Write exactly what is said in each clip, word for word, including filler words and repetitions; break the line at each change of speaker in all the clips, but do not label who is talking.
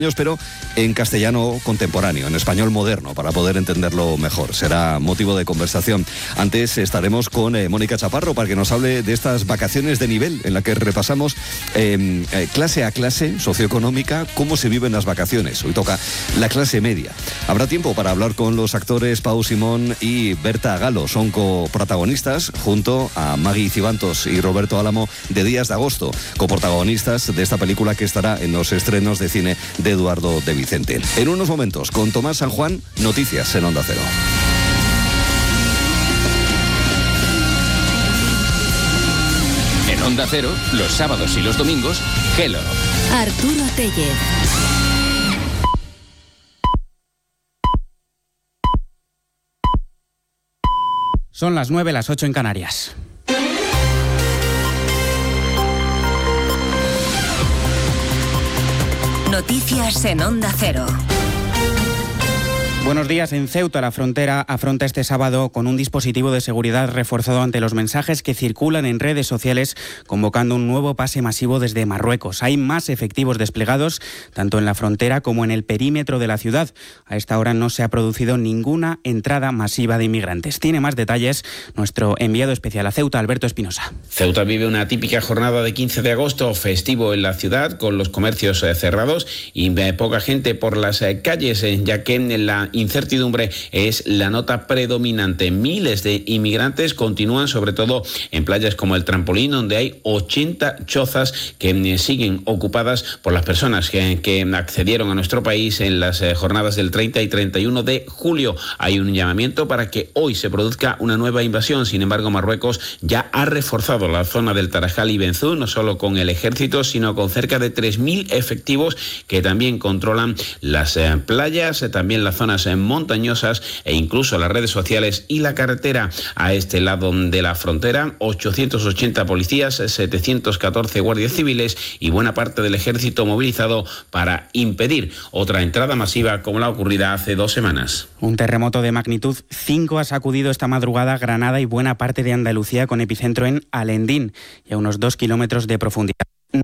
pero en castellano contemporáneo, en español moderno, para poder entenderlo mejor. Será motivo de conversación. Antes estaremos con eh, Mónica Chaparro para que nos hable de estas vacaciones de nivel en la que repasamos eh, eh, clase a clase socioeconómica cómo se viven las vacaciones. Hoy toca la clase media. Habrá tiempo para hablar con los actores Pau Simón y Berta Galo. Son coprotagonistas junto a Maggie Cibantos y Roberto Álamo de Días de Agosto, coprotagonistas de esta película que estará en los estrenos de cine de Eduardo de Vicente. En unos momentos, con Tomás San Juan, noticias en Onda Cero.
En Onda Cero, los sábados y los domingos, Hello.
Arturo Tellez.
Son las nueve, las ocho en Canarias.
Noticias en Onda Cero.
Buenos días. En Ceuta, la frontera afronta este sábado con un dispositivo de seguridad reforzado ante los mensajes que circulan en redes sociales convocando un nuevo pase masivo desde Marruecos. Hay más efectivos desplegados tanto en la frontera como en el perímetro de la ciudad. A esta hora no se ha producido ninguna entrada masiva de inmigrantes. Tiene más detalles nuestro enviado especial a Ceuta, Alberto Espinosa.
Ceuta vive una típica jornada de quince de agosto, festivo en la ciudad, con los comercios cerrados y poca gente por las calles, ya que en la incertidumbre es la nota predominante. Miles de inmigrantes continúan, sobre todo en playas como el Trampolín, donde hay ochenta chozas que siguen ocupadas por las personas que, que accedieron a nuestro país en las jornadas del treinta y treinta y uno de julio. Hay un llamamiento para que hoy se produzca una nueva invasión. Sin embargo, Marruecos ya ha reforzado la zona del Tarajal y Benzú, no solo con el ejército, sino con cerca de tres mil efectivos que también controlan las eh, playas, eh, también las zonas montañosas e incluso las redes sociales y la carretera. A este lado de la frontera, ochocientos ochenta policías, setecientos catorce guardias civiles y buena parte del ejército movilizado para impedir otra entrada masiva como la ocurrida hace dos semanas.
Un terremoto de magnitud cinco ha sacudido esta madrugada Granada y buena parte de Andalucía, con epicentro en Alendín y a unos dos kilómetros de profundidad.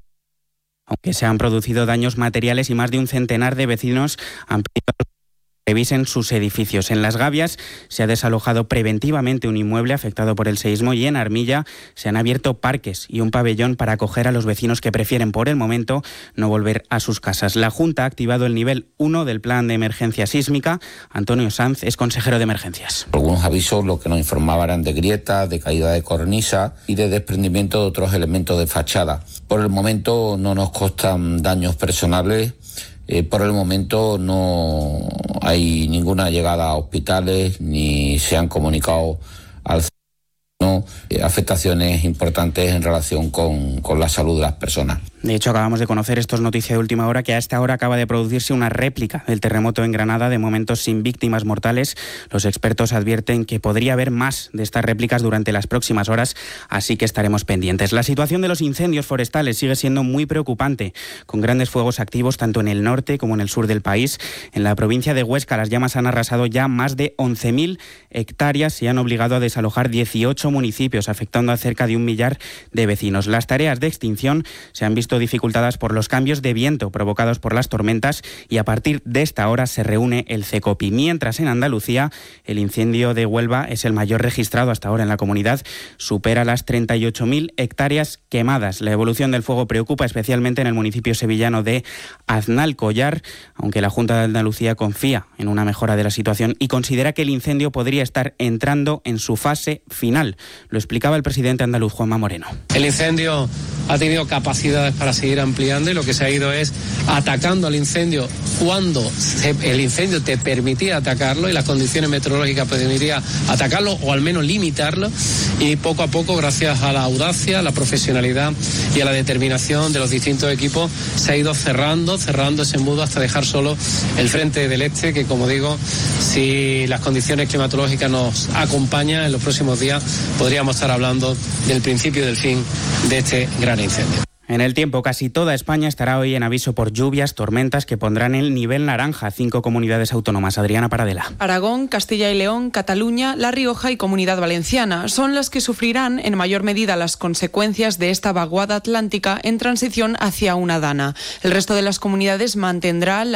Aunque se han producido daños materiales y más de un centenar de vecinos han pedido revisen sus edificios. En Las Gavias se ha desalojado preventivamente un inmueble afectado por el seísmo y en Armilla se han abierto parques y un pabellón para acoger a los vecinos que prefieren por el momento no volver a sus casas. La Junta ha activado el nivel uno del plan de emergencia sísmica. Antonio Sanz es consejero de emergencias.
Algunos avisos lo que nos informaban eran de grietas, de caída de cornisa y de desprendimiento de otros elementos de fachada. Por el momento no nos constan daños personales. Eh, por el momento no hay ninguna llegada a hospitales ni se han comunicado al no, eh, afectaciones importantes en relación con, con la salud de las personas.
De hecho, acabamos de conocer, esto es noticia de última hora, que a esta hora acaba de producirse una réplica del terremoto en Granada, de momento sin víctimas mortales. Los expertos advierten que podría haber más de estas réplicas durante las próximas horas, así que estaremos pendientes. La situación de los incendios forestales sigue siendo muy preocupante, con grandes fuegos activos tanto en el norte como en el sur del país. En la provincia de Huesca, las llamas han arrasado ya más de once mil hectáreas y han obligado a desalojar dieciocho municipios, afectando a cerca de un millar de vecinos. Las tareas de extinción se han visto dificultadas por los cambios de viento provocados por las tormentas y a partir de esta hora se reúne el CECOPI. Mientras en Andalucía, el incendio de Huelva es el mayor registrado hasta ahora en la comunidad, supera las treinta y ocho mil hectáreas quemadas. La evolución del fuego preocupa especialmente en el municipio sevillano de Aznalcóllar, aunque la Junta de Andalucía confía en una mejora de la situación y considera que el incendio podría estar entrando en su fase final. Lo explicaba el presidente andaluz, Juanma Moreno.
El incendio ha tenido capacidades para seguir ampliando y lo que se ha ido es atacando al incendio cuando se, el incendio te permitía atacarlo y las condiciones meteorológicas permitían atacarlo o al menos limitarlo, y poco a poco, gracias a la audacia, a la profesionalidad y a la determinación de los distintos equipos, se ha ido cerrando, cerrando ese embudo hasta dejar solo el frente del este, que como digo, si las condiciones climatológicas nos acompañan en los próximos días, podríamos estar hablando del principio y del fin de este gran incendio.
En el tiempo, casi toda España estará hoy en aviso por lluvias, tormentas que pondrán el nivel naranja a cinco comunidades autónomas. Adriana Paradela.
Aragón, Castilla y León, Cataluña, La Rioja y Comunidad Valenciana son las que sufrirán en mayor medida las consecuencias de esta vaguada atlántica en transición hacia una dana. El resto de las comunidades mantendrá la